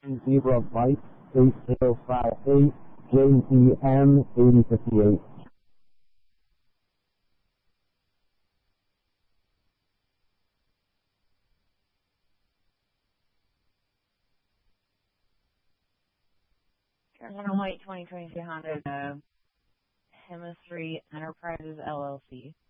Zebra Bike 8058, JZM 8058. Carolina White 2022 Honda Hemisphere Enterprises LLC.